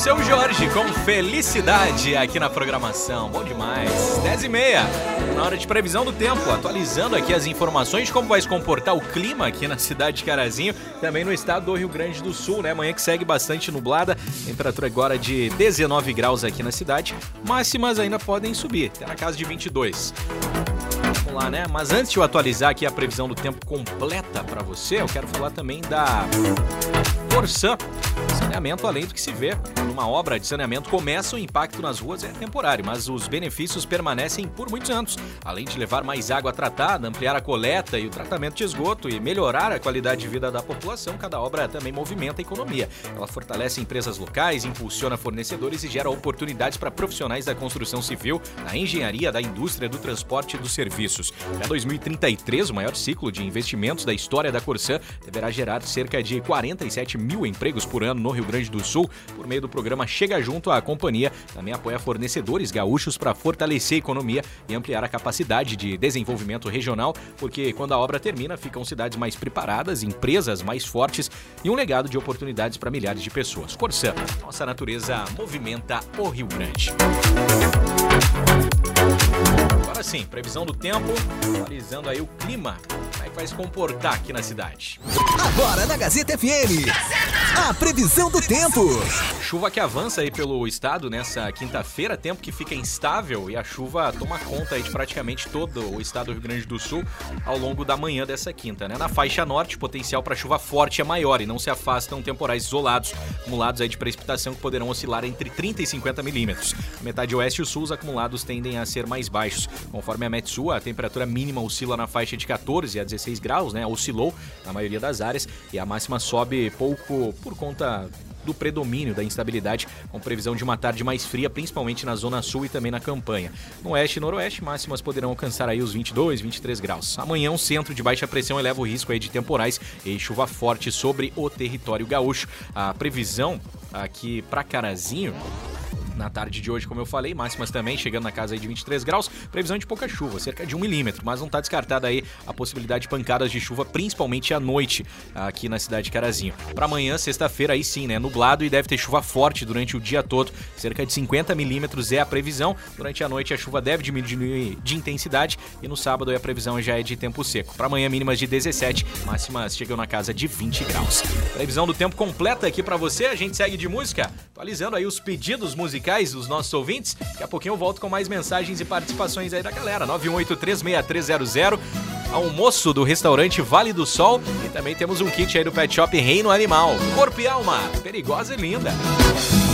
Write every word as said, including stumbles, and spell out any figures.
Seu Jorge com felicidade aqui na programação, bom demais, dez e meia, na hora de previsão do tempo, atualizando aqui as informações de como vai se comportar o clima aqui na cidade de Carazinho, também no estado do Rio Grande do Sul, né, amanhã que segue bastante nublada, temperatura agora de dezenove graus aqui na cidade, máximas ainda podem subir, até na casa de vinte e dois. Vamos lá, né? Mas antes de eu atualizar aqui a previsão do tempo completa para você, eu quero falar também da Corsã. Saneamento, além do que se vê numa obra de saneamento, começa o impacto nas ruas, é temporário, mas os benefícios permanecem por muitos anos. Além de levar mais água tratada, ampliar a coleta e o tratamento de esgoto e melhorar a qualidade de vida da população, cada obra também movimenta a economia. Ela fortalece empresas locais, impulsiona fornecedores e gera oportunidades para profissionais da construção civil, da engenharia, da indústria, do transporte e dos serviços. Até dois mil e trinta e três, o maior ciclo de investimentos da história da Corsã deverá gerar cerca de quarenta e sete mil empregos por ano no Rio Grande do Sul. Por meio do programa Chega Junto, a companhia também apoia fornecedores gaúchos para fortalecer a economia e ampliar a capacidade de desenvolvimento regional, porque quando a obra termina, ficam cidades mais preparadas, empresas mais fortes e um legado de oportunidades para milhares de pessoas. Corsã, nossa natureza movimenta o Rio Grande. Agora sim, previsão do tempo, atualizando aí o clima, como é que vai se comportar aqui na cidade. Agora na Gazeta F M, a previsão do tempo. Chuva que avança aí pelo estado nessa quinta-feira, tempo que fica instável e a chuva toma conta aí de praticamente todo o estado do Rio Grande do Sul ao longo da manhã dessa quinta, né? Na faixa norte, o potencial para chuva forte é maior e não se afastam temporais isolados, acumulados aí de precipitação que poderão oscilar entre trinta e cinquenta milímetros. Na metade oeste e o sul, os acumulados tendem a ser mais baixos. Conforme a Metsul, a temperatura mínima oscila na faixa de catorze a dezesseis graus, né? Oscilou na maioria das áreas e a máxima sobe pouco por conta do predomínio da instabilidade, com previsão de uma tarde mais fria, principalmente na zona sul e também na campanha. No oeste e noroeste, máximas poderão alcançar aí os vinte e dois, vinte e três graus. Amanhã, um centro de baixa pressão eleva o risco aí de temporais e chuva forte sobre o território gaúcho. A previsão aqui para Carazinho, na tarde de hoje, como eu falei, máximas também chegando na casa aí de vinte e três graus, previsão de pouca chuva, cerca de um milímetro, mas não está descartada aí a possibilidade de pancadas de chuva, principalmente à noite aqui na cidade de Carazinho. Para amanhã, sexta-feira, aí sim, né, nublado e deve ter chuva forte durante o dia todo, cerca de cinquenta milímetros é a previsão. Durante a noite a chuva deve diminuir de intensidade e no sábado aí a previsão já é de tempo seco. Para amanhã, mínimas de dezessete, máximas chegam na casa de vinte graus. Previsão do tempo completa aqui para você, a gente segue de música, atualizando aí os pedidos musicais dos nossos ouvintes. Daqui a pouquinho eu volto com mais mensagens e participações aí da galera. nove um oito três seis três zero zero, almoço do restaurante Vale do Sol e também temos um kit aí do Pet Shop Reino Animal. Corpo e alma, perigosa e linda.